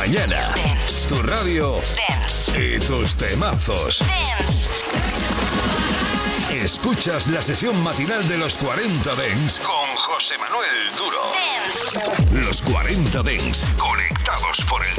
mañana. Dance. Tu radio. Dance. Y tus temazos. Dance. Escuchas la sesión matinal de los 40 Dance con José Manuel Duro. Dance. Los 40 Dance, conectados por el